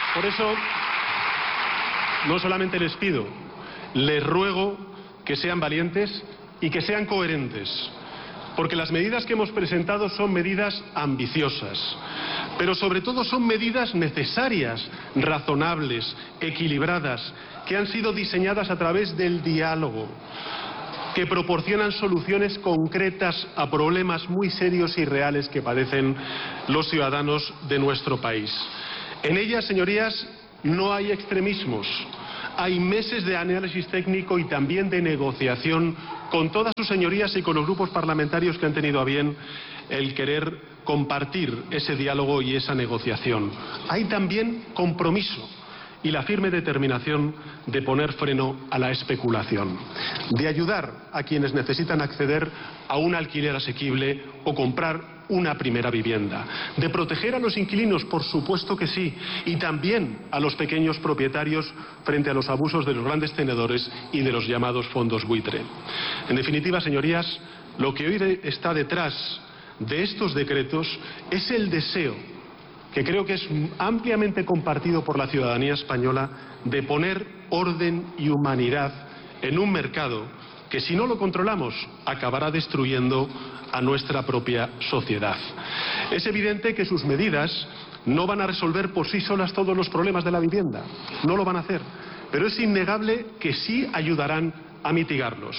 Por eso, no solamente les pido, les ruego que sean valientes y que sean coherentes, porque las medidas que hemos presentado son medidas ambiciosas, pero sobre todo son medidas necesarias, razonables, equilibradas, que han sido diseñadas a través del diálogo, que proporcionan soluciones concretas a problemas muy serios y reales que padecen los ciudadanos de nuestro país. En ellas, señorías, no hay extremismos. Hay meses de análisis técnico y también de negociación con todas sus señorías y con los grupos parlamentarios que han tenido a bien el querer compartir ese diálogo y esa negociación. Hay también compromiso y la firme determinación de poner freno a la especulación, de ayudar a quienes necesitan acceder a un alquiler asequible o comprar una primera vivienda, de proteger a los inquilinos, por supuesto que sí, y también a los pequeños propietarios frente a los abusos de los grandes tenedores y de los llamados fondos buitre. En definitiva, señorías, lo que hoy está detrás de estos decretos es el deseo, que creo que es ampliamente compartido por la ciudadanía española, de poner orden y humanidad en un mercado que, si no lo controlamos, acabará destruyendo a nuestra propia sociedad. Es evidente que sus medidas no van a resolver por sí solas todos los problemas de la vivienda, no lo van a hacer, pero es innegable que sí ayudarán a mitigarlos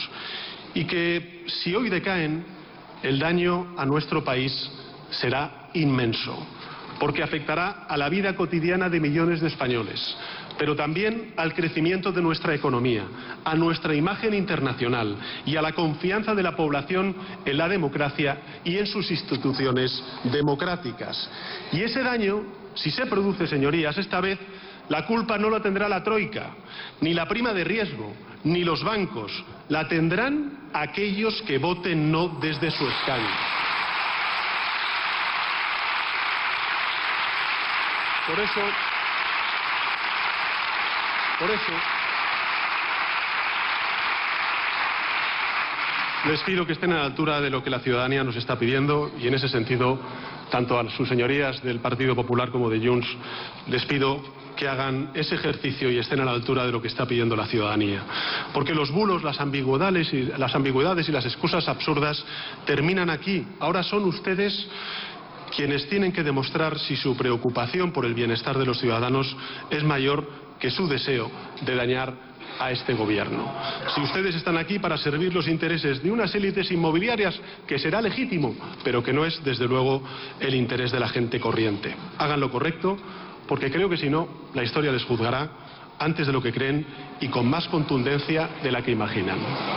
y que, si hoy decaen, el daño a nuestro país será inmenso, porque afectará a la vida cotidiana de millones de españoles, pero también al crecimiento de nuestra economía, a nuestra imagen internacional y a la confianza de la población en la democracia y en sus instituciones democráticas. Y ese daño, si se produce, señorías, esta vez la culpa no la tendrá la troika, ni la prima de riesgo, ni los bancos, la tendrán aquellos que voten no desde su escaño. Por eso, les pido que estén a la altura de lo que la ciudadanía nos está pidiendo y, en ese sentido, tanto a sus señorías del Partido Popular como de Junts, les pido que hagan ese ejercicio y estén a la altura de lo que está pidiendo la ciudadanía. Porque los bulos, las ambigüedades y las excusas absurdas terminan aquí. Ahora son ustedes quienes tienen que demostrar si su preocupación por el bienestar de los ciudadanos es mayor que su deseo de dañar a este gobierno. Si ustedes están aquí para servir los intereses de unas élites inmobiliarias, que será legítimo, pero que no es, desde luego, el interés de la gente corriente. Hagan lo correcto, porque creo que si no, la historia les juzgará antes de lo que creen y con más contundencia de la que imaginan.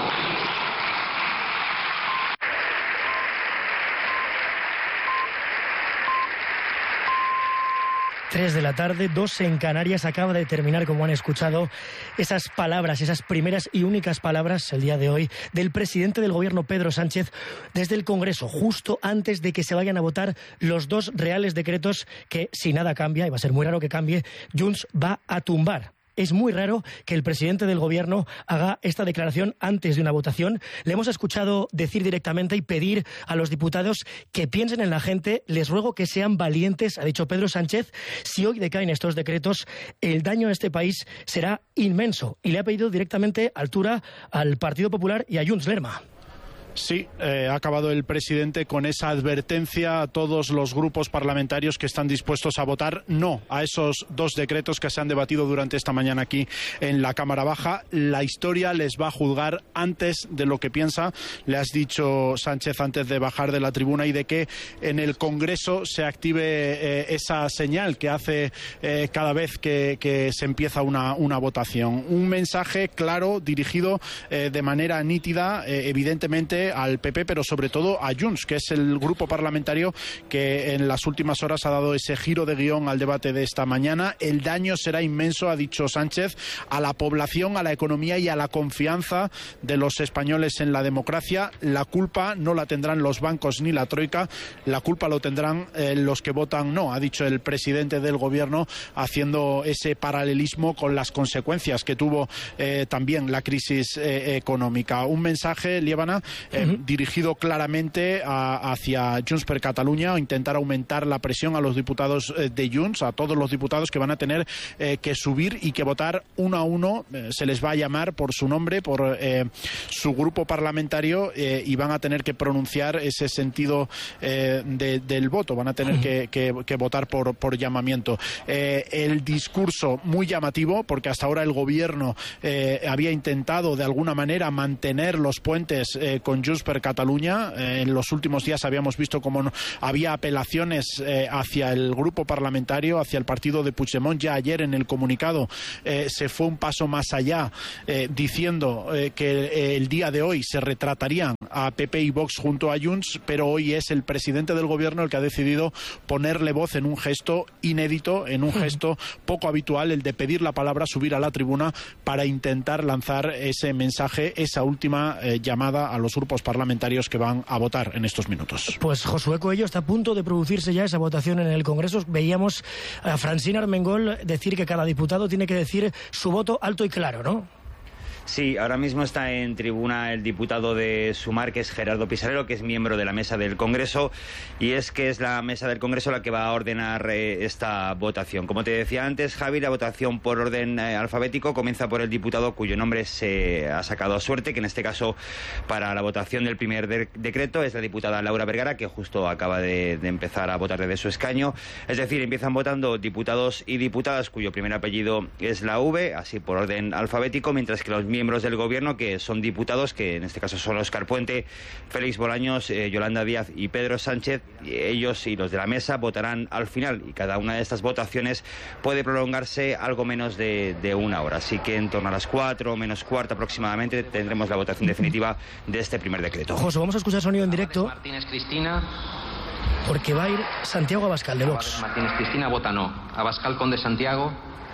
3 de la tarde, 2 en Canarias. Acaba de terminar, como han escuchado, esas palabras, esas primeras y únicas palabras el día de hoy del presidente del gobierno, Pedro Sánchez, desde el Congreso, justo antes de que se vayan a votar los 2 reales decretos que, si nada cambia, y va a ser muy raro que cambie, Junts va a tumbar. Es muy raro que el presidente del gobierno haga esta declaración antes de una votación. Le hemos escuchado decir directamente y pedir a los diputados que piensen en la gente. Les ruego que sean valientes, ha dicho Pedro Sánchez. Si hoy decaen estos decretos, el daño a este país será inmenso. Y le ha pedido directamente altura al Partido Popular y a Junts. Lerma. Sí, ha acabado el presidente con esa advertencia a todos los grupos parlamentarios que están dispuestos a votar no a esos 2 decretos que se han debatido durante esta mañana aquí en la Cámara Baja. La historia les va a juzgar antes de lo que piensa, le has dicho Sánchez antes de bajar de la tribuna, y de que en el Congreso se active esa señal que hace cada vez que se empieza una votación. Un mensaje claro, dirigido de manera nítida, evidentemente, al PP, pero sobre todo a Junts, que es el grupo parlamentario que en las últimas horas ha dado ese giro de guión al debate de esta mañana. El daño será inmenso, ha dicho Sánchez, a la población, a la economía y a la confianza de los españoles en la democracia. La culpa no la tendrán los bancos ni la troika, la culpa lo tendrán los que votan no, ha dicho el presidente del gobierno, haciendo ese paralelismo con las consecuencias que tuvo también la crisis económica. Un mensaje, Liébana, dirigido claramente hacia Junts per Catalunya, o intentar aumentar la presión a los diputados de Junts, a todos los diputados que van a tener que subir y que votar uno a uno. Se les va a llamar por su nombre, por su grupo parlamentario, y van a tener que pronunciar ese sentido del voto. Van a tener que votar por llamamiento. El discurso muy llamativo, porque hasta ahora el gobierno había intentado de alguna manera mantener los puentes con Junts per Catalunya. En los últimos días habíamos visto cómo había apelaciones hacia el grupo parlamentario, hacia el partido de Puigdemont. Ya ayer en el comunicado se fue un paso más allá, diciendo que el día de hoy se retratarían a PP y Vox junto a Junts, pero hoy es el presidente del gobierno el que ha decidido ponerle voz en un gesto inédito, en un gesto poco habitual, el de pedir la palabra, subir a la tribuna para intentar lanzar ese mensaje, esa última llamada a los grupos parlamentarios que van a votar en estos minutos. Pues Josué Coello, está a punto de producirse ya esa votación en el Congreso. Veíamos a Francina Armengol decir que cada diputado tiene que decir su voto alto y claro, ¿no? Sí, ahora mismo está en tribuna el diputado de Sumar, que es Gerardo Pisarello, que es miembro de la mesa del Congreso, y es que es la mesa del Congreso la que va a ordenar esta votación. Como te decía antes, Javi, la votación por orden alfabético comienza por el diputado cuyo nombre se ha sacado a suerte, que en este caso para la votación del primer decreto es la diputada Laura Vergara, que justo acaba de empezar a votar desde su escaño. Es decir, empiezan votando diputados y diputadas cuyo primer apellido es la V, así por orden alfabético, mientras que los miembros del gobierno, que son diputados, que en este caso son Óscar Puente, Félix Bolaños, Yolanda Díaz y Pedro Sánchez, ellos y los de la mesa votarán al final, y cada una de estas votaciones puede prolongarse algo menos de una hora. Así que en torno a las 4 menos cuarto aproximadamente tendremos la votación definitiva de este primer decreto. José, vamos a escuchar sonido en directo. Martínez Cristina. Porque va a ir Santiago Abascal de Vox. Martínez Cristina vota no. Abascal Conde Santiago.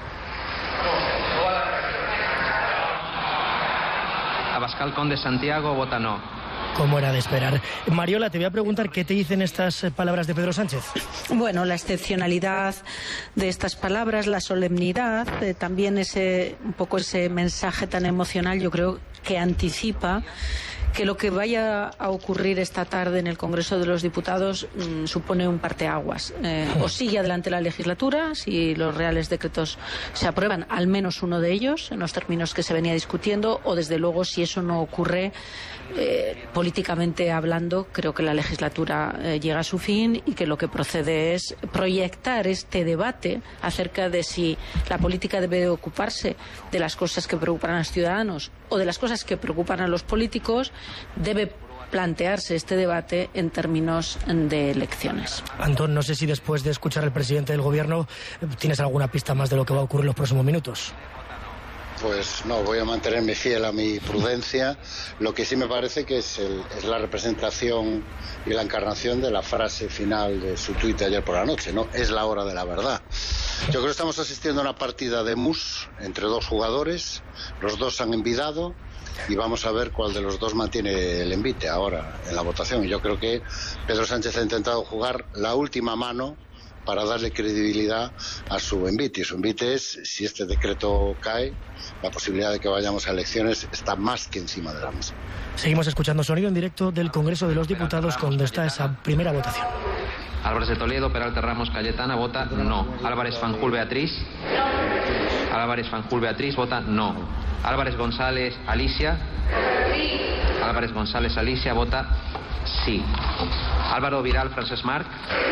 Abascal Conde Santiago vota no. Como era de esperar. Mariola, te voy a preguntar qué te dicen estas palabras de Pedro Sánchez. Bueno, la excepcionalidad de estas palabras, la solemnidad, también un poco ese mensaje tan emocional, yo creo que anticipa que lo que vaya a ocurrir esta tarde en el Congreso de los Diputados supone un parteaguas. O sigue adelante la legislatura, si los reales decretos se aprueban, al menos uno de ellos, en los términos que se venía discutiendo, o desde luego, si eso no ocurre, políticamente hablando, creo que la legislatura llega a su fin y que lo que procede es proyectar este debate acerca de si la política debe ocuparse de las cosas que preocupan a los ciudadanos o de las cosas que preocupan a los políticos. Debe plantearse este debate en términos de elecciones. Antón, no sé si después de escuchar al presidente del gobierno tienes alguna pista más de lo que va a ocurrir en los próximos minutos. Pues no, voy a mantenerme fiel a mi prudencia. Lo que sí me parece que es la representación y la encarnación de la frase final de su tuit de ayer por la noche, ¿no? Es la hora de la verdad. Yo creo que estamos asistiendo a una partida de mus entre dos jugadores. Los dos han envidado y vamos a ver cuál de los dos mantiene el envite ahora en la votación. Y yo creo que Pedro Sánchez ha intentado jugar la última mano para darle credibilidad a su envite. Y su envite es, si este decreto cae, la posibilidad de que vayamos a elecciones está más que encima de la mesa. Seguimos escuchando sonido en directo del Congreso de los Diputados cuando está esa primera votación. Álvarez de Toledo, Peralta Ramos Cayetana vota no. Álvarez Fanjul Beatriz. Álvarez Fanjul Beatriz vota no. Álvarez González Alicia. Álvarez González Alicia vota sí. Álvaro Vidal Francesc Marc.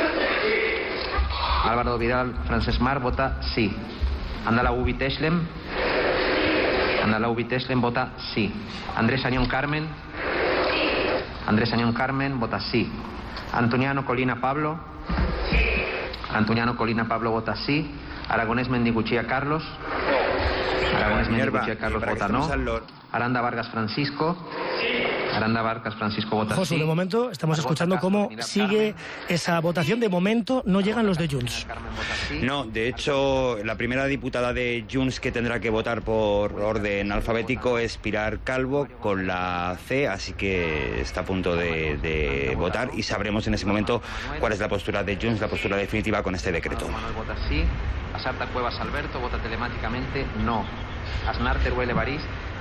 Álvaro Vidal Francesc Marc vota sí. Andalau Viteslem. Andalau Viteslem vota sí. Andrés Añón Carmen. Andrés Añón Carmen vota sí. Antoniano Colina Pablo. Antoniano Colina Pablo vota sí. Aragonés Mendiguchía Carlos. Aragonés Mendiguchía Carlos vota no. Aranda Vargas Francisco. Aranda Vargas Francisco vota sí. Josu, de momento estamos escuchando cómo sigue esa votación. De momento no llegan los de Junts. No, de hecho, la primera diputada de Junts que tendrá que votar por orden alfabético es Pilar Calvo con la C, así que está a punto de votar y sabremos en ese momento cuál es la postura de Junts, la postura definitiva con este decreto. Manuel vota sí. Asarta Cuevas Alberto vota telemáticamente no. Aznar Teruel Evariz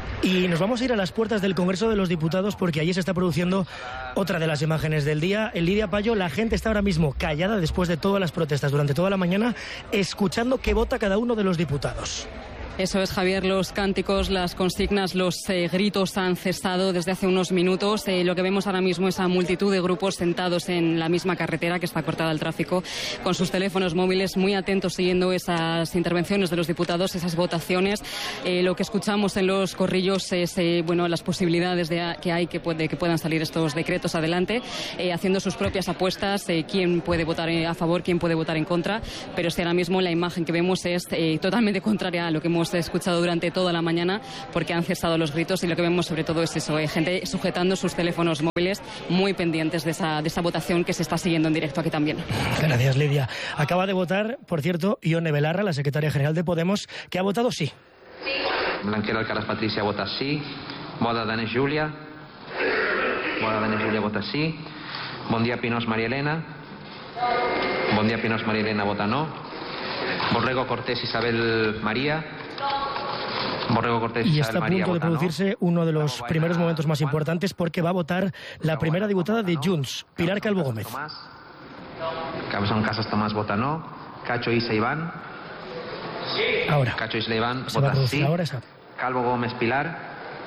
Y nos vamos a ir a las puertas del Congreso de los Diputados porque allí se está produciendo otra de las imágenes del día. En Lidia Payo, la gente está ahora mismo callada después de todas las protestas durante toda la mañana, escuchando qué vota cada uno de los diputados. Eso es, Javier, los cánticos, las consignas, los gritos han cesado desde hace unos minutos. Lo que vemos ahora mismo es a multitud de grupos sentados en la misma carretera que está cortada al tráfico, con sus teléfonos móviles muy atentos siguiendo esas intervenciones de los diputados, esas votaciones. Lo que escuchamos en los corrillos es las posibilidades que hay que puedan salir estos decretos adelante, haciendo sus propias apuestas, quién puede votar a favor, quién puede votar en contra, pero ahora mismo la imagen que vemos es totalmente contraria a lo que hemos escuchado durante toda la mañana, porque han cesado los gritos y lo que vemos sobre todo es eso, gente sujetando sus teléfonos móviles muy pendientes de esa votación que se está siguiendo en directo aquí también. Gracias, Lidia. Acaba de votar, por cierto, Ione Belarra, la secretaria general de Podemos, que ha votado sí. Blanquer Alcaraz Patricia vota sí. Boda Danés Júlia. Boda Danés Júlia vota sí. Bon dia Pinós María Elena. Bon dia Pinós María Elena vota no. Borrego Cortés Isabel María. Y está a punto de producirse uno de los primeros momentos más importantes porque va a votar la primera diputada de Junts, Pilar Calvo Gómez. Cabezón Casas Tomás vota no. Cacho Isa Iván. Ahora. Cacho Isla Iván vota sí. Ahora esa. Calvo Gómez Pilar.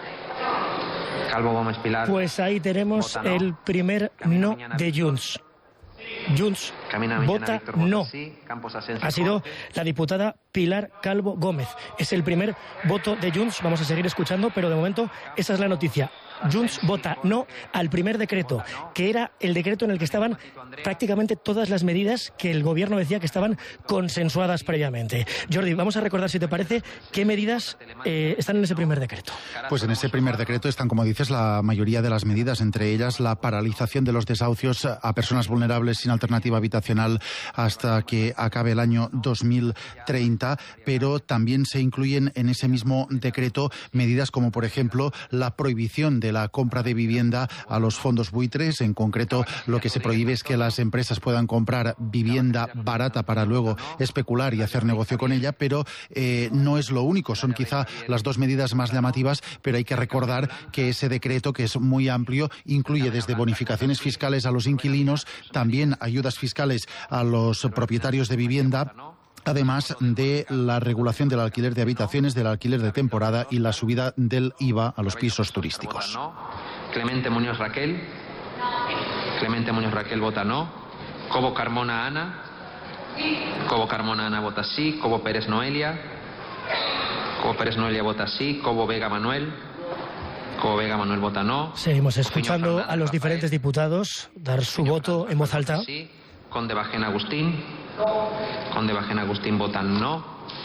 Calvo Gómez Pilar. Pues ahí tenemos el primer no de Junts. Junts vota no. Ha sido la diputada Pilar Calvo Gómez. Es el primer voto de Junts. Vamos a seguir escuchando, pero de momento esa es la noticia. Junts vota no al primer decreto, que era el decreto en el que estaban prácticamente todas las medidas que el gobierno decía que estaban consensuadas previamente. Jordi, vamos a recordar, si te parece, qué medidas están en ese primer decreto. Pues en ese primer decreto están, como dices, la mayoría de las medidas, entre ellas la paralización de los desahucios a personas vulnerables sin alternativa habitacional hasta que acabe el año 2030, pero también se incluyen en ese mismo decreto medidas como, por ejemplo, la prohibición de la compra de vivienda a los fondos buitres. En concreto, lo que se prohíbe es que las empresas puedan comprar vivienda barata para luego especular y hacer negocio con ella, pero no es lo único. Son quizá las dos medidas más llamativas, pero hay que recordar que ese decreto, que es muy amplio, incluye desde bonificaciones fiscales a los inquilinos, también ayudas fiscales a los propietarios de vivienda, además de la regulación del alquiler de habitaciones, del alquiler de temporada y la subida del IVA a los pisos turísticos. Clemente Muñoz Raquel. Clemente Muñoz Raquel vota no. Cobo Carmona Ana. Cobo Carmona Ana vota sí. Cobo Pérez Noelia. Cobo Pérez Noelia vota sí. Cobo Vega Manuel. Cobo Vega Manuel vota no. Seguimos escuchando a los diferentes diputados dar su voto en voz alta. Sí. Conde Bajén Agustín. Conde Bajén Agustín votan no.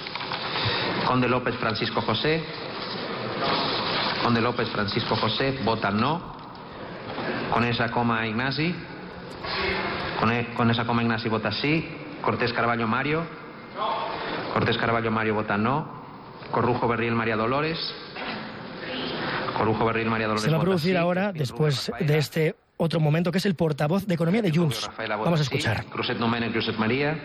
Conde López Francisco José. Conde López Francisco José votan no. Conesa Coma Ignasi. Conesa Coma Ignasi vota sí. Cortés Carballo Mario. Cortés Carballo Mario vota no. Corrujo Berriel María Dolores. Corrujo Berriel María Dolores. Se va a producir ahora, después de este otro momento, que es el portavoz de Economía de Junts. Vamos a escuchar. Cruzet Domènech Josep María.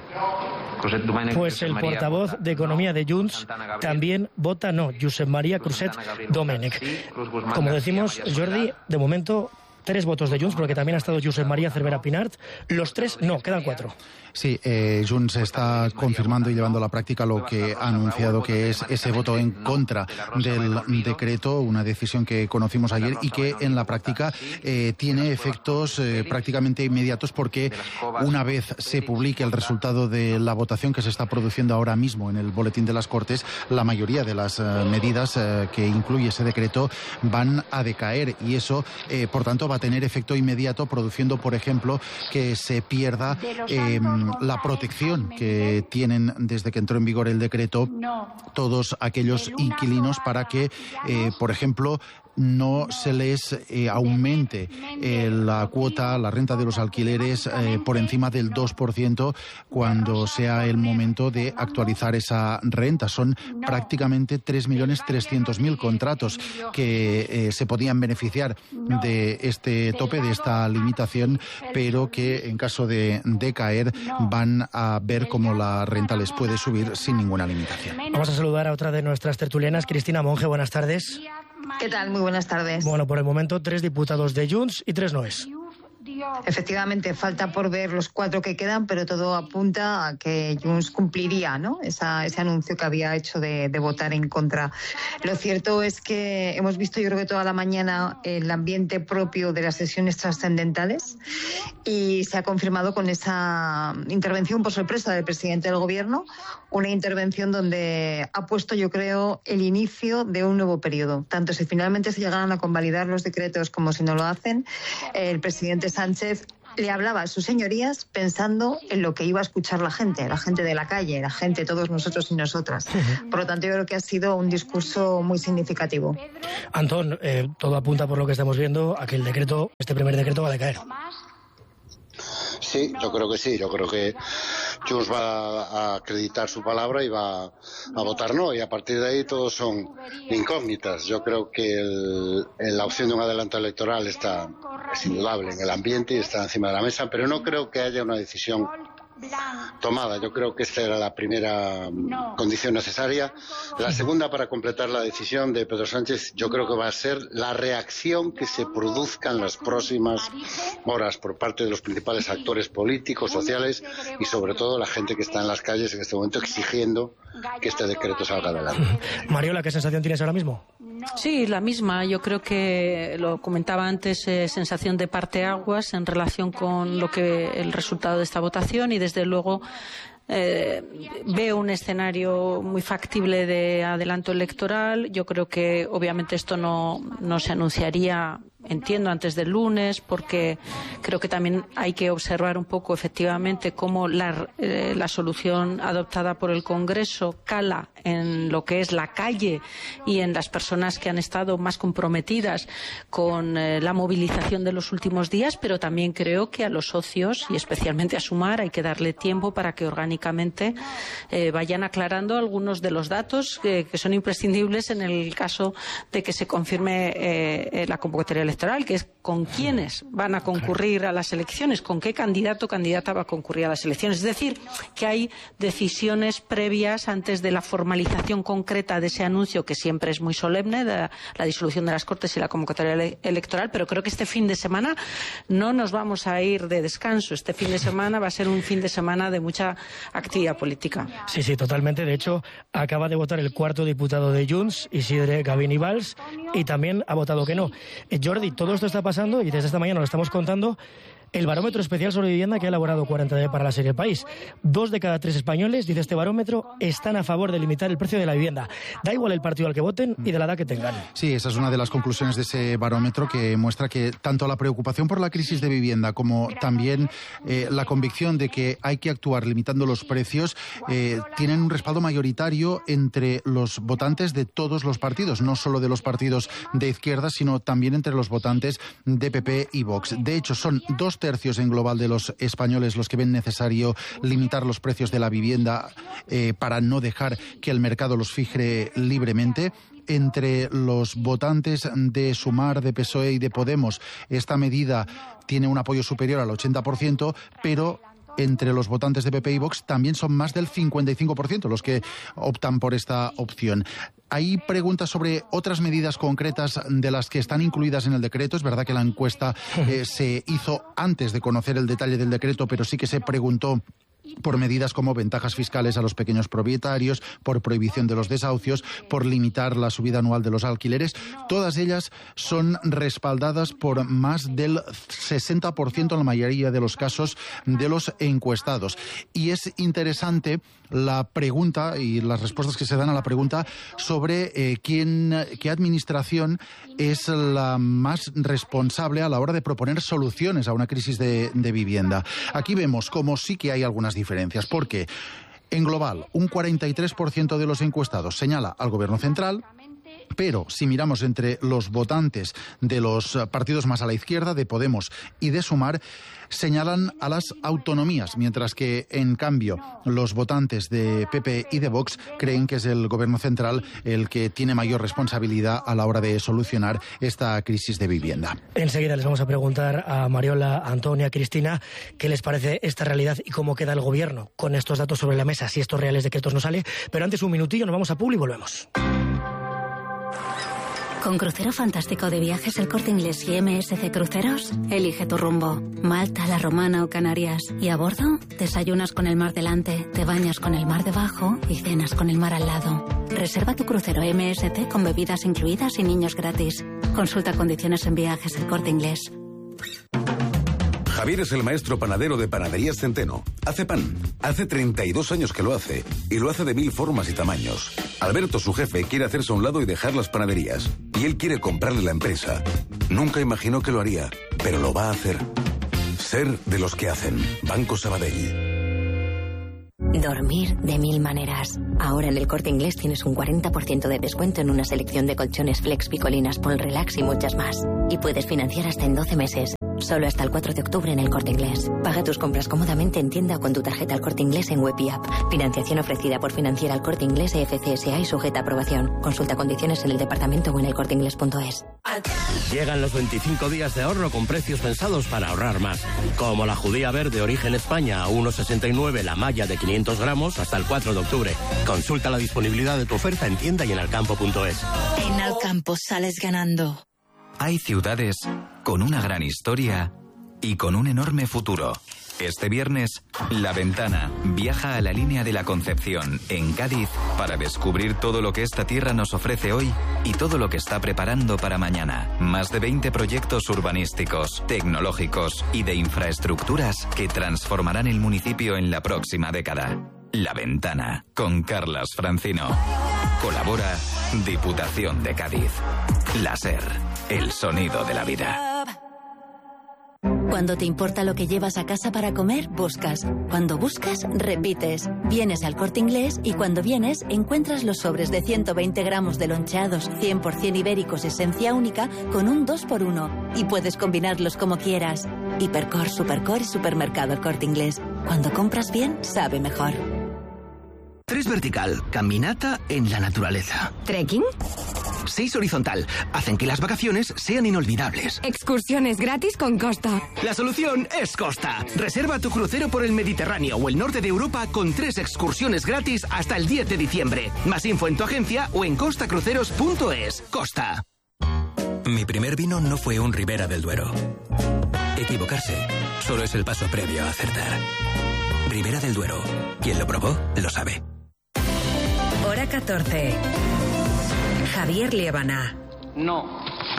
Pues el portavoz de Economía de Junts también vota no, Josep María Cruzet Domènech. Como decimos, Jordi, de momento 3 votos de Junts, porque también ha estado Josep María Cervera Pinart. Los 3 no, quedan 4. Sí, Junts está confirmando y llevando a la práctica lo que ha anunciado, que es ese voto en contra del decreto, una decisión que conocimos ayer y que en la práctica tiene efectos prácticamente inmediatos, porque una vez se publique el resultado de la votación que se está produciendo ahora mismo en el Boletín de las Cortes, la mayoría de las medidas que incluye ese decreto van a decaer, y eso, por tanto, va a tener efecto inmediato, produciendo, por ejemplo, que se pierda la protección que tienen desde que entró en vigor el decreto todos aquellos inquilinos para que, por ejemplo, no se les aumente la cuota, la renta de los alquileres por encima del 2% cuando sea el momento de actualizar esa renta. Son prácticamente 3.300.000 contratos que se podían beneficiar de este tope, de esta limitación, pero que en caso de caer van a ver cómo la renta les puede subir sin ninguna limitación. Vamos a saludar a otra de nuestras tertulianas, Cristina Monge. Buenas tardes. ¿Qué tal? Muy buenas tardes. Bueno, por el momento 3 diputados de Junts y 3 noes. Efectivamente, falta por ver los 4 que quedan, pero todo apunta a que Junts cumpliría, ¿no? ese anuncio que había hecho de votar en contra. Lo cierto es que hemos visto, yo creo que toda la mañana, el ambiente propio de las sesiones trascendentales y se ha confirmado con esa intervención por sorpresa del presidente del Gobierno, una intervención donde ha puesto, yo creo, el inicio de un nuevo periodo. Tanto si finalmente se llegaran a convalidar los decretos como si no lo hacen, el presidente Sánchez le hablaba a sus señorías pensando en lo que iba a escuchar la gente de la calle, la gente, todos nosotros y nosotras. Por lo tanto, yo creo que ha sido un discurso muy significativo. Antón, todo apunta por lo que estamos viendo a que este primer decreto va a decaer. Sí, yo creo que sí. Yo creo que Junts va a acreditar su palabra y va a votar no. Y a partir de ahí todos son incógnitas. Yo creo que la opción de un adelanto electoral es indudable en el ambiente y está encima de la mesa, pero no creo que haya una decisión tomada. Yo creo que esta era la primera condición necesaria. La segunda, para completar la decisión de Pedro Sánchez, yo creo que va a ser la reacción que se produzca en las próximas horas por parte de los principales actores políticos, sociales y sobre todo la gente que está en las calles en este momento exigiendo que este decreto salga adelante. Mariola, ¿qué sensación tienes ahora mismo? Sí, la misma. Yo creo que lo comentaba antes, sensación de parteaguas en relación con el resultado de esta votación y desde luego veo un escenario muy factible de adelanto electoral. Yo creo que obviamente esto no se anunciaría, entiendo, antes del lunes, porque creo que también hay que observar un poco efectivamente cómo la solución adoptada por el Congreso cala en lo que es la calle y en las personas que han estado más comprometidas con la movilización de los últimos días, pero también creo que a los socios y especialmente a Sumar hay que darle tiempo para que orgánicamente vayan aclarando algunos de los datos que son imprescindibles en el caso de que se confirme la convocatoria electoral, que es con quiénes van a concurrir a las elecciones, con qué candidato o candidata va a concurrir a las elecciones. Es decir, que hay decisiones previas antes de la formalización concreta de ese anuncio, que siempre es muy solemne, de la disolución de las Cortes y la convocatoria electoral, pero creo que este fin de semana no nos vamos a ir de descanso. Este fin de semana va a ser un fin de semana de mucha actividad política. Sí, totalmente. De hecho, acaba de votar el 4º diputado de Junts, Isidre Gavin i Valls, y también ha votado que no. Jordi, todo esto está pasando y desde esta mañana lo estamos contando el barómetro especial sobre vivienda que ha elaborado 40D para la serie País. 2 de cada 3 españoles, dice este barómetro, están a favor de limitar el precio de la vivienda. Da igual el partido al que voten y de la edad que tengan. Sí, esa es una de las conclusiones de ese barómetro, que muestra que tanto la preocupación por la crisis de vivienda como también la convicción de que hay que actuar limitando los precios tienen un respaldo mayoritario entre los votantes de todos los partidos, no solo de los partidos de izquierda, sino también entre los votantes de PP y Vox. De hecho, son 2/3 en global de los españoles los que ven necesario limitar los precios de la vivienda para no dejar que el mercado los fije libremente. Entre los votantes de Sumar, de PSOE y de Podemos, esta medida tiene un apoyo superior al 80%, pero entre los votantes de PP y Vox también son más del 55% los que optan por esta opción. Hay preguntas sobre otras medidas concretas de las que están incluidas en el decreto. Es verdad que la encuesta se hizo antes de conocer el detalle del decreto, pero sí que se preguntó por medidas como ventajas fiscales a los pequeños propietarios, por prohibición de los desahucios, por limitar la subida anual de los alquileres. Todas ellas son respaldadas por más del 60% en la mayoría de los casos de los encuestados. Y es interesante la pregunta y las respuestas que se dan a la pregunta sobre qué administración es la más responsable a la hora de proponer soluciones a una crisis de vivienda. Aquí vemos como sí que hay algunas diferencias, porque en global un 43% de los encuestados señala al Gobierno central, Pero si miramos entre los votantes de los partidos más a la izquierda, de Podemos y de Sumar, señalan a las autonomías, mientras que, en cambio, los votantes de PP y de Vox creen que es el Gobierno central el que tiene mayor responsabilidad a la hora de solucionar esta crisis de vivienda. Enseguida les vamos a preguntar a Mariola, Antonia, Cristina, qué les parece esta realidad y cómo queda el Gobierno con estos datos sobre la mesa, si estos reales decretos no sale. Pero antes, un minutillo, nos vamos a Publi y volvemos. Con Crucero Fantástico de Viajes El Corte Inglés y MSC Cruceros, elige tu rumbo. Malta, La Romana o Canarias. Y a bordo, desayunas con el mar delante, te bañas con el mar debajo y cenas con el mar al lado. Reserva tu crucero MSC con bebidas incluidas y niños gratis. Consulta condiciones en Viajes El Corte Inglés. Javier es el maestro panadero de Panaderías Centeno. Hace pan. Hace 32 años que lo hace. Y lo hace de 1000 formas y tamaños. Alberto, su jefe, quiere hacerse a un lado y dejar las panaderías. Y él quiere comprarle la empresa. Nunca imaginó que lo haría, pero lo va a hacer. Ser de los que hacen. Banco Sabadell. Dormir de 1000 maneras. Ahora en El Corte Inglés tienes un 40% de descuento en una selección de colchones Flex, Picolinas, Pol Relax y muchas más. Y puedes financiar hasta en 12 meses. Solo hasta el 4 de octubre en El Corte Inglés. Paga tus compras cómodamente en tienda o con tu tarjeta El Corte Inglés en web y app. Financiación ofrecida por Financiera El Corte Inglés FCSA y sujeta a aprobación. Consulta condiciones en el departamento o en elcorteinglés.es. Llegan los 25 días de ahorro con precios pensados para ahorrar más. Como la judía verde origen España a 1,69 la malla de 500 gramos hasta el 4 de octubre. Consulta la disponibilidad de tu oferta en tienda y en alcampo.es. En Alcampo sales ganando. Hay ciudades con una gran historia y con un enorme futuro. Este viernes, La Ventana viaja a la Línea de la Concepción, en Cádiz, para descubrir todo lo que esta tierra nos ofrece hoy y todo lo que está preparando para mañana. Más de 20 proyectos urbanísticos, tecnológicos y de infraestructuras que transformarán el municipio en la próxima década. La Ventana, con Carlas Francino. Colabora Diputación de Cádiz. La SER, el sonido de la vida. Cuando te importa lo que llevas a casa para comer, buscas. Cuando buscas, repites. Vienes al Corte Inglés y cuando vienes, encuentras los sobres de 120 gramos de loncheados 100% ibéricos esencia única con un 2x1. Y puedes combinarlos como quieras. Hipercor, Supercor y Supermercado El Corte Inglés. Cuando compras bien, sabe mejor. 3 vertical, caminata en la naturaleza. ¿Trekking? 6 horizontal, hacen que las vacaciones sean inolvidables. Excursiones gratis con Costa. La solución es Costa. Reserva tu crucero por el Mediterráneo o el norte de Europa con 3 excursiones gratis hasta el 10 de diciembre. Más info en tu agencia o en costacruceros.es. Costa. Mi primer vino no fue un Ribera del Duero. Equivocarse solo es el paso previo a acertar. Ribera del Duero. Quien lo probó, lo sabe. Hora 14. Javier Liébana. No.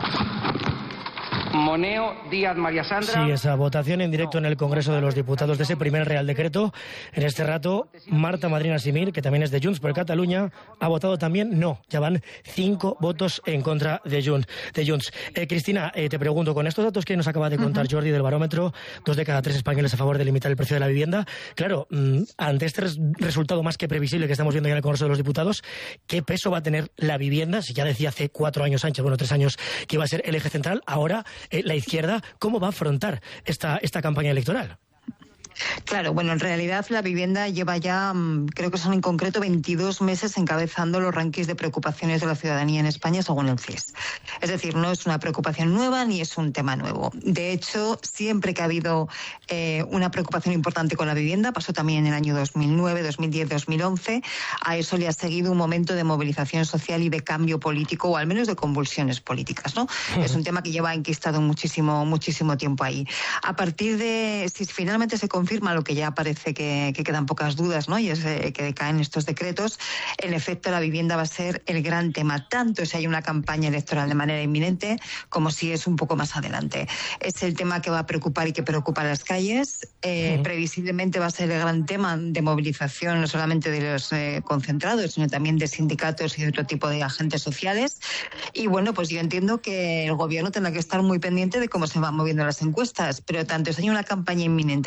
Moneo, Díaz, María Sandra. Sí, esa votación en directo en el Congreso de los Diputados de ese primer Real Decreto. En este rato, Marta Madrina Simir, que también es de Junts per Catalunya, ha votado también no. Ya van 5 votos en contra de Junts. Cristina, te pregunto, con estos datos que nos acaba de contar Jordi del barómetro, 2 de cada 3 españoles a favor de limitar el precio de la vivienda. Claro, ante este resultado más que previsible que estamos viendo ya en el Congreso de los Diputados, ¿qué peso va a tener la vivienda? Si ya decía hace 4 años Sánchez, 3 años, que iba a ser el eje central, ahora la izquierda, ¿cómo va a afrontar esta campaña electoral? Claro, bueno, en realidad la vivienda lleva ya, creo que son en concreto 22 meses encabezando los rankings de preocupaciones de la ciudadanía en España según el CIS. Es decir, no es una preocupación nueva ni es un tema nuevo. De hecho, siempre que ha habido una preocupación importante con la vivienda, pasó también en el año 2009, 2010, 2011, a eso le ha seguido un momento de movilización social y de cambio político, o al menos de convulsiones políticas, ¿no? Es un tema que lleva enquistado muchísimo tiempo ahí. A partir de, si finalmente se confirma lo que ya parece que quedan pocas dudas, ¿no? Y es que caen estos decretos, en efecto la vivienda va a ser el gran tema, tanto si hay una campaña electoral de manera inminente como si es un poco más adelante. Es el tema que va a preocupar y que preocupa a las calles. Previsiblemente va a ser el gran tema de movilización no solamente de los concentrados, sino también de sindicatos y de otro tipo de agentes sociales. Y bueno, pues yo entiendo que el gobierno tendrá que estar muy pendiente de cómo se van moviendo las encuestas, pero tanto si hay una campaña inminente como si no,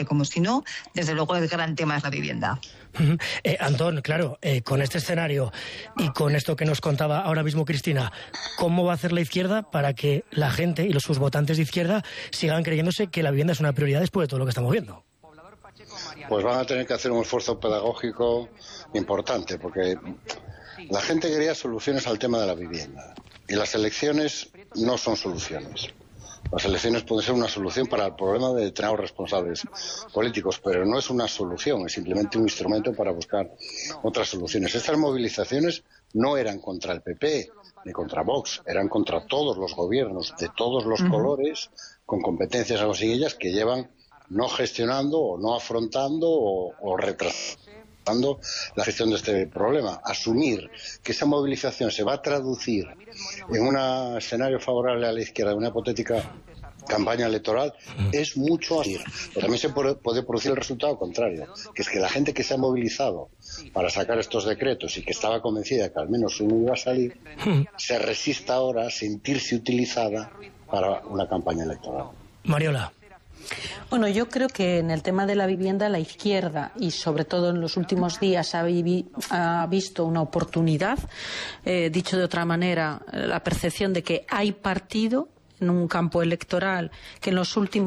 no, desde luego el gran tema es la vivienda. Antón, claro, con este escenario y con esto que nos contaba ahora mismo Cristina, ¿cómo va a hacer la izquierda para que la gente y sus votantes de izquierda sigan creyéndose que la vivienda es una prioridad después de todo lo que estamos viendo? Pues van a tener que hacer un esfuerzo pedagógico importante, porque la gente quería soluciones al tema de la vivienda y las elecciones no son soluciones. Las elecciones pueden ser una solución para el problema de determinados responsables políticos, pero no es una solución, es simplemente un instrumento para buscar otras soluciones. Estas movilizaciones no eran contra el PP ni contra Vox, eran contra todos los gobiernos de todos los colores, con competencias agosillas que llevan no gestionando o no afrontando o retrasando la gestión de este problema. Asumir que esa movilización se va a traducir en un escenario favorable a la izquierda, una hipotética campaña electoral, es mucho así. Pero también se puede producir el resultado contrario, que es que la gente que se ha movilizado para sacar estos decretos y que estaba convencida que al menos uno iba a salir, se resista ahora a sentirse utilizada para una campaña electoral. Mariola. Bueno, yo creo que en el tema de la vivienda la izquierda, y sobre todo en los últimos días, ha visto una oportunidad, dicho de otra manera, la percepción de que hay partido en un campo electoral que en los últimos